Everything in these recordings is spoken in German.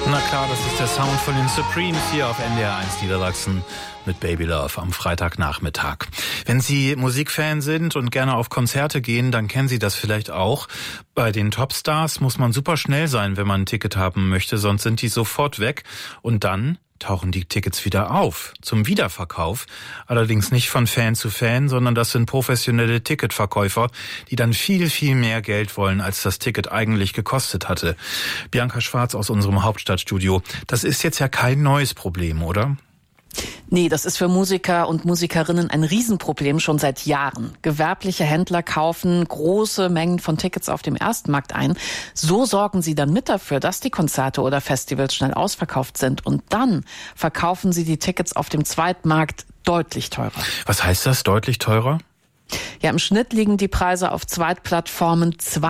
Na klar, das ist der Sound von den Supremes hier auf NDR 1 Niedersachsen mit Baby Love am Freitagnachmittag. Wenn Sie Musikfan sind und gerne auf Konzerte gehen, dann kennen Sie das vielleicht auch. Bei den Topstars muss man super schnell sein, wenn man ein Ticket haben möchte, sonst sind die sofort weg. Und dann tauchen die Tickets wieder auf zum Wiederverkauf. Allerdings nicht von Fan zu Fan, sondern das sind professionelle Ticketverkäufer, die dann viel, viel mehr Geld wollen, als das Ticket eigentlich gekostet hatte. Bianca Schwarz aus unserem Hauptstadtstudio. Das ist jetzt ja kein neues Problem, oder? Nee, das ist für Musiker und Musikerinnen ein Riesenproblem schon seit Jahren. Gewerbliche Händler kaufen große Mengen von Tickets auf dem Erstmarkt ein. So sorgen sie dann mit dafür, dass die Konzerte oder Festivals schnell ausverkauft sind. Und dann verkaufen sie die Tickets auf dem Zweitmarkt deutlich teurer. Was heißt das, deutlich teurer? Ja, im Schnitt liegen die Preise auf Zweitplattformen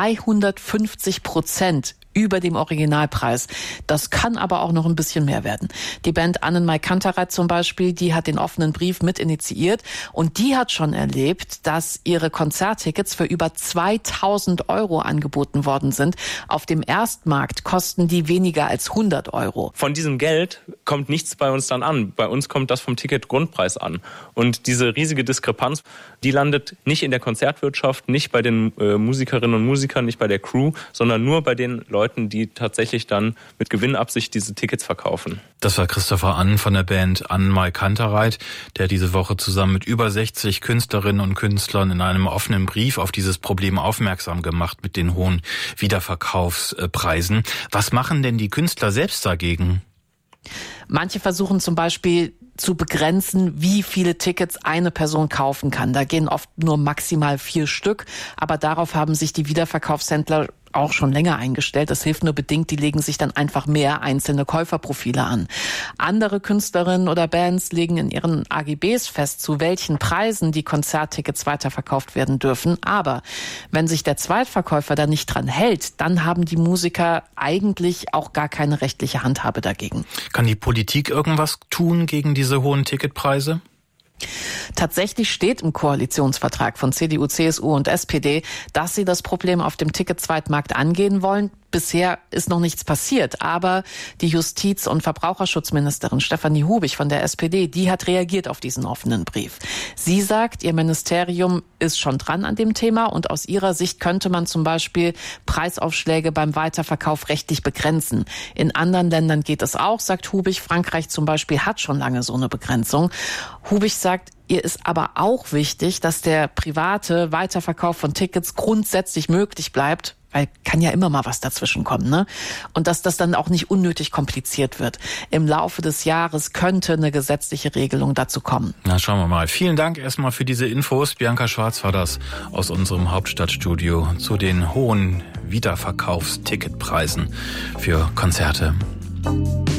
250% über dem Originalpreis. Das kann aber auch noch ein bisschen mehr werden. Die Band Annenmai Kantereit zum Beispiel, die hat den offenen Brief mit initiiert und die hat schon erlebt, dass ihre Konzerttickets für über 2.000 € angeboten worden sind. Auf dem Erstmarkt kosten die weniger als 100 €. Von diesem Geld kommt nichts bei uns dann an. Bei uns kommt das vom Ticketgrundpreis an. Und diese riesige Diskrepanz, die landet nicht in der Konzertwirtschaft, nicht bei den Musikerinnen und Musikern, nicht bei der Crew, sondern nur bei den Leuten, die tatsächlich dann mit Gewinnabsicht diese Tickets verkaufen. Das war Christopher Ann von der Band Annenmai Kantereit, der diese Woche zusammen mit über 60 Künstlerinnen und Künstlern in einem offenen Brief auf dieses Problem aufmerksam gemacht mit den hohen Wiederverkaufspreisen. Was machen denn die Künstler selbst dagegen? Manche versuchen zum Beispiel zu begrenzen, wie viele Tickets eine Person kaufen kann. Da gehen oft nur maximal 4 Stück, aber darauf haben sich die Wiederverkaufshändler auch schon länger eingestellt. Das hilft nur bedingt, die legen sich dann einfach mehr einzelne Käuferprofile an. Andere Künstlerinnen oder Bands legen in ihren AGBs fest, zu welchen Preisen die Konzerttickets weiterverkauft werden dürfen. Aber wenn sich der Zweitverkäufer da nicht dran hält, dann haben die Musiker eigentlich auch gar keine rechtliche Handhabe dagegen. Kann die Politik irgendwas tun gegen diese hohen Ticketpreise? Tatsächlich steht im Koalitionsvertrag von CDU, CSU und SPD, dass sie das Problem auf dem Ticketzweitmarkt angehen wollen. Bisher ist noch nichts passiert, aber die Justiz- und Verbraucherschutzministerin Stefanie Hubig von der SPD, die hat reagiert auf diesen offenen Brief. Sie sagt, ihr Ministerium ist schon dran an dem Thema und aus ihrer Sicht könnte man zum Beispiel Preisaufschläge beim Weiterverkauf rechtlich begrenzen. In anderen Ländern geht es auch, sagt Hubig. Frankreich zum Beispiel hat schon lange so eine Begrenzung. Hubig sagt, ihr ist aber auch wichtig, dass der private Weiterverkauf von Tickets grundsätzlich möglich bleibt, weil kann ja immer mal was dazwischen kommen, ne? Und dass das dann auch nicht unnötig kompliziert wird. Im Laufe des Jahres könnte eine gesetzliche Regelung dazu kommen. Na, schauen wir mal. Vielen Dank erstmal für diese Infos. Bianca Schwarz war das aus unserem Hauptstadtstudio zu den hohen Wiederverkaufsticketpreisen für Konzerte.